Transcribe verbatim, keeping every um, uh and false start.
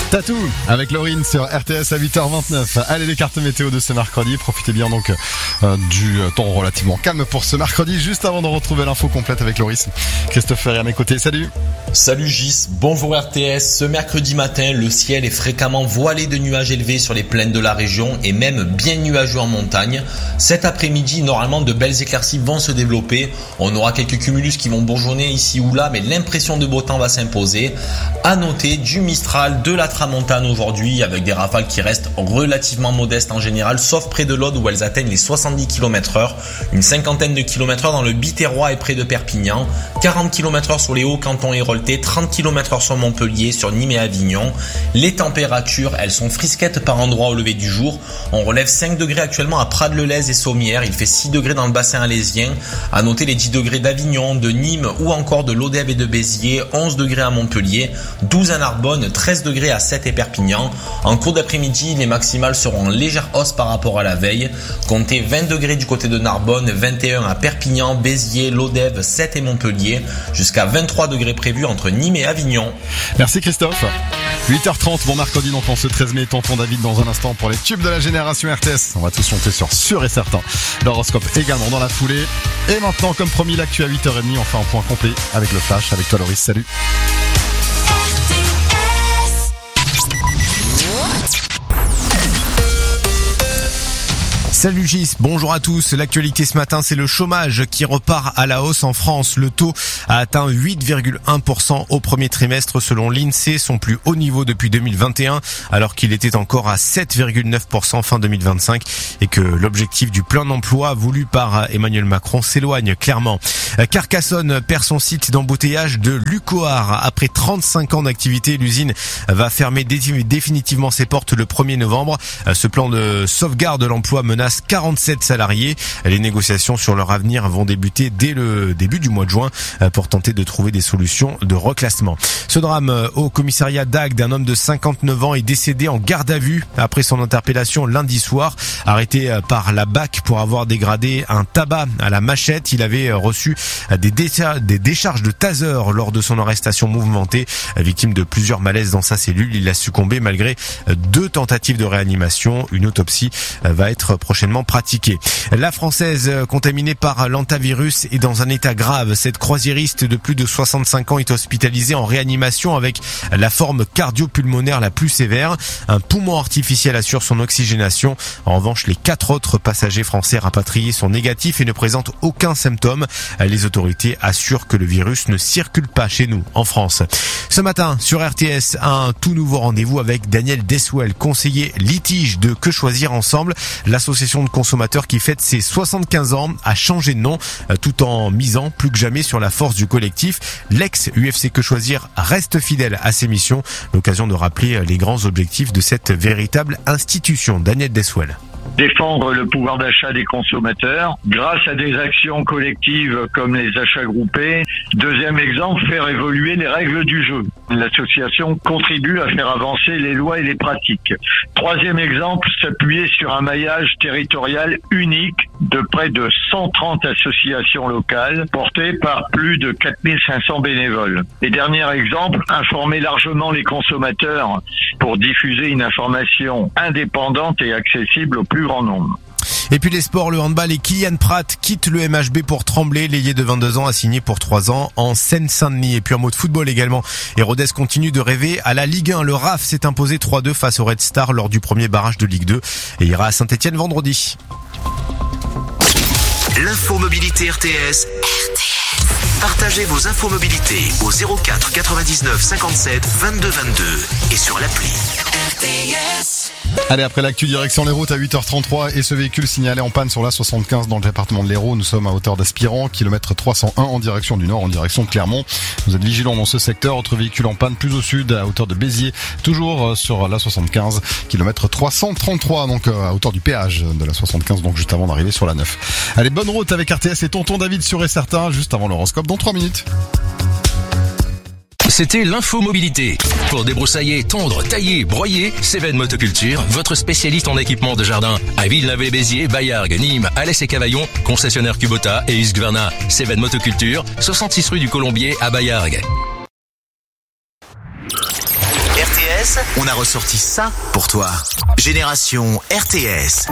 Tatou avec Laurine sur R T S à huit heures vingt-neuf. Allez, les cartes météo de ce mercredi. Profitez bien donc euh, du temps relativement calme pour ce mercredi. Juste avant de retrouver l'info complète avec Loris, Christophe Ferry à mes côtés. Salut. Salut Gis, bonjour R T S. Ce mercredi matin, le ciel est fréquemment voilé de nuages élevés sur les plaines de la région et même bien nuageux en montagne. Cet après-midi, normalement, de belles éclaircies vont se développer. On aura quelques cumulus qui vont bourgeonner ici ou là, mais l'impression de beau temps va s'imposer. À noter du Mistral, de la Tramontane aujourd'hui, avec des rafales qui restent relativement modestes en général, sauf près de l'Aude où elles atteignent les soixante-dix kilomètres heure, une cinquantaine de kilomètres heure dans le Biterrois et près de Perpignan, quarante kilomètres heure sur les hauts cantons héroltais, trente kilomètres heure sur Montpellier, sur Nîmes et Avignon. Les températures, elles sont frisquettes par endroits au lever du jour. On relève cinq degrés actuellement à Prades-le-Lez et Sommières, il fait six degrés dans le bassin alésien. À noter les dix degrés d'Avignon, de Nîmes ou encore de Lodève et de Béziers, onze degrés à Montpellier, douze à Narbonne, treize degrés à Sète et Perpignan. En cours d'après-midi, les maximales seront en légère hausse par rapport à la veille. Comptez vingt degrés du côté de Narbonne, vingt et un à Perpignan, Béziers, Lodève, Sète et Montpellier, jusqu'à vingt-trois degrés prévus entre Nîmes et Avignon. Merci Christophe. huit heures trente, bon mercredi donc en ce treize mai, tonton David dans un instant pour les tubes de la génération R T S. On va tous monter sur sûr et certain. L'horoscope également dans la foulée. Et maintenant, comme promis, l'actu à huit heures trente, on fait un point complet avec le Flash. Avec toi Loris, salut. Salut Gis, bonjour à tous. L'actualité ce matin, c'est le chômage qui repart à la hausse en France. Le taux a atteint huit virgule un pour cent au premier trimestre selon l'INSEE, son plus haut niveau depuis deux mille vingt et un, alors qu'il était encore à sept virgule neuf pour cent fin deux mille vingt-cinq et que l'objectif du plein emploi voulu par Emmanuel Macron s'éloigne clairement. Carcassonne perd son site d'embouteillage de Lucoar. Après trente-cinq ans d'activité, l'usine va fermer définitivement ses portes le premier novembre. Ce plan de sauvegarde de l'emploi menace quarante-sept salariés. Les négociations sur leur avenir vont débuter dès le début du mois de juin pour tenter de trouver des solutions de reclassement. Ce drame au commissariat d'Agde, d'un homme de cinquante-neuf ans est décédé en garde à vue après son interpellation lundi soir. Arrêté par la B A C pour avoir dégradé un tabac à la machette, il avait reçu des, décha- des décharges de taser lors de son arrestation mouvementée. Victime de plusieurs malaises dans sa cellule, il a succombé malgré deux tentatives de réanimation. Une autopsie va être prochainement pratiquée. La Française contaminée par l'hantavirus est dans un état grave. Cette croisiériste de plus de soixante-cinq ans est hospitalisée en réanimation avec la forme cardio-pulmonaire la plus sévère. Un poumon artificiel assure son oxygénation. En revanche, les quatre autres passagers français rapatriés sont négatifs et ne présentent aucun symptôme. Les autorités assurent que le virus ne circule pas chez nous, en France. Ce matin, sur R T S, un tout nouveau rendez-vous avec Daniel Deswell, conseiller litige de Que Choisir Ensemble. L'association de consommateurs qui fête ses soixante-quinze ans a changé de nom tout en misant plus que jamais sur la force du collectif. L'ex-U F C Que Choisir reste fidèle à ses missions. L'occasion de rappeler les grands objectifs de cette véritable institution. Daniel Deswell. Défendre le pouvoir d'achat des consommateurs grâce à des actions collectives comme les achats groupés. Deuxième exemple, faire évoluer les règles du jeu. L'association contribue à faire avancer les lois et les pratiques. Troisième exemple, s'appuyer sur un maillage territorial unique de près de cent trente associations locales portées par plus de quatre mille cinq cents bénévoles. Et dernier exemple, informer largement les consommateurs pour diffuser une information indépendante et accessible au plus grand nombre. Et puis les sports, le handball et Kylian Pratt quitte le M H B pour Tremblay. L'ailier de vingt-deux ans a signé pour trois ans en Seine-Saint-Denis. Et puis un mot de football également. Et Rodez continue de rêver à la Ligue un. Le R A F s'est imposé trois deux face au Red Star lors du premier barrage de Ligue deux et ira à Saint-Etienne vendredi. L'info mobilité R T S. R T S. Partagez vos infos mobilité au zéro quatre quatre-vingt-dix-neuf cinquante-sept vingt-deux vingt-deux et sur l'appli R T S. Allez, après l'actu, direction les routes à huit heures trente-trois et ce véhicule signalé en panne sur la soixante-quinze dans le département de l'Hérault. Nous sommes à hauteur d'Aspirant, kilomètre trois cent un en direction du nord, en direction de Clermont. Vous êtes vigilants dans ce secteur. Autre véhicule en panne plus au sud à hauteur de Béziers, toujours sur la soixante-quinze, kilomètre trois cent trente-trois, donc à hauteur du péage de la soixante-quinze, donc juste avant d'arriver sur la neuf. Allez, bonne route avec R T S et tonton David sûr et certain, juste avant l'horoscope dans trois minutes. C'était l'info mobilité. Pour débroussailler, tondre, tailler, broyer, Cévennes Motoculture, votre spécialiste en équipement de jardin. À Villeneuve-les-Béziers, Baillargues, Nîmes, Alès et Cavaillon, concessionnaire Kubota et Husqvarna. Cévennes Motoculture, soixante-six rue du Colombier à Baillargues. R T S, on a ressorti ça pour toi. Génération R T S.